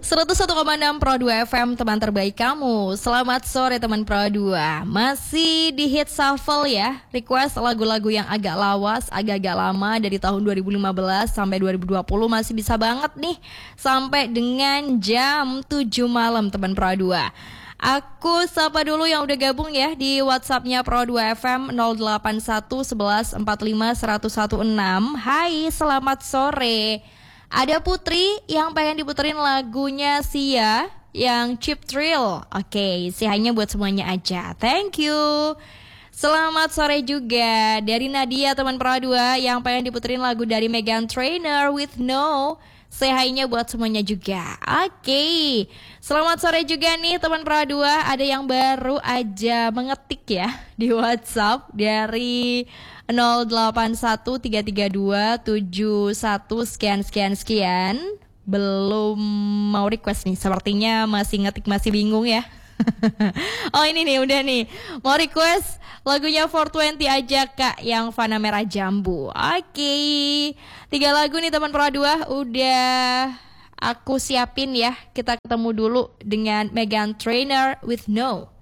101,6 Pro 2 FM, teman terbaik kamu. Selamat sore teman Pro 2. Masih di Hit Shuffle ya. Request lagu-lagu yang agak lawas, agak-agak lama dari tahun 2015 sampai 2020 masih bisa banget nih. Sampai dengan jam 7 malam teman Pro 2. Aku sapa dulu yang udah gabung ya di WhatsAppnya Pro 2 FM 081 11 45 116. Hai, selamat sore. Ada Putri yang pengen diputerin lagunya Sia yang Cheap Thrill. Oke, Sia-nya buat semuanya aja. Thank you. Selamat sore juga dari Nadia teman Pro 2 yang pengen diputerin lagu dari Meghan Trainor with No. Sia-nya buat semuanya juga. Oke. Selamat sore juga nih teman Pro 2. Ada yang baru aja mengetik ya di WhatsApp dari 08133271 sekian. Belum mau request nih. Sepertinya masih ngetik, masih bingung ya. Oh ini nih, udah nih. Mau request lagunya 420 aja kak, yang Fana Merah Jambu. Oke. 3 lagu nih teman Pro 2 udah aku siapin ya. Kita ketemu dulu dengan Meghan Trainor with No.